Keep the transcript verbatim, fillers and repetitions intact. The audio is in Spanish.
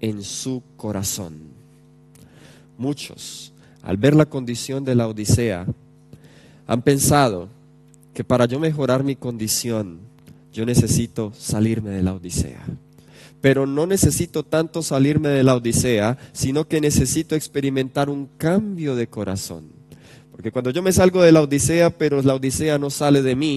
en su corazón. Muchos, al ver la condición de la Odisea, han pensado que para yo mejorar mi condición, yo necesito salirme de la Odisea. Pero no necesito tanto salirme de la Odisea, sino que necesito experimentar un cambio de corazón. Porque cuando yo me salgo de la Odisea, pero la Odisea no sale de mí,